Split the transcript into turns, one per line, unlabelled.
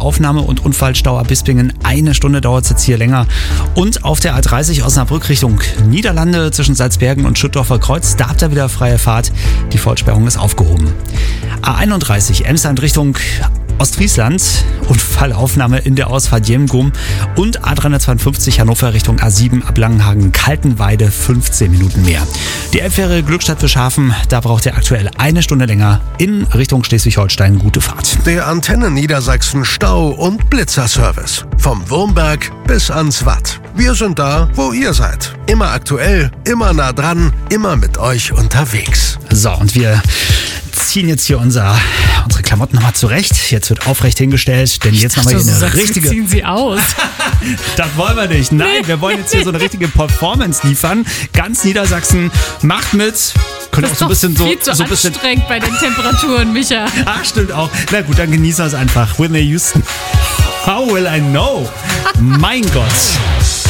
Aufnahme und Unfallstau ab Bispingen. 1 Stunde dauert es jetzt hier länger. Und auf der A30 Osnabrück Richtung Niederlande zwischen Salzbergen und Schüttorfer Kreuz, da habt ihr wieder freie Fahrt. Die Vollsperrung ist aufgehoben. A31 Emsland Richtung Ostfriesland, Unfallaufnahme in der Ausfahrt Jemgum, und A352 Hannover Richtung A7 ab Langenhagen-Kaltenweide 15 Minuten mehr. Die Elbfähre Glückstadt Fischhafen, da braucht ihr aktuell 1 Stunde länger in Richtung Schleswig-Holstein. Gute Fahrt.
Der Antenne Niedersachsen Stau- und Blitzerservice. Vom Wurmberg bis ans Watt. Wir sind da, wo ihr seid. Immer aktuell, immer nah dran, immer mit euch unterwegs.
So, und wir ziehen jetzt hier unsere Klamotten nochmal zurecht. Jetzt wird aufrecht hingestellt, denn jetzt machen wir hier eine richtige...
ziehen sie aus.
Das wollen wir nicht. Nein, wir wollen jetzt hier so eine richtige Performance liefern. Ganz Niedersachsen macht mit. Könnte auch so ein bisschen
viel zu anstrengend bei den Temperaturen, Micha.
Ach, stimmt auch. Na gut, dann genießen wir es einfach. Whitney Houston. How will I know? Mein Gott.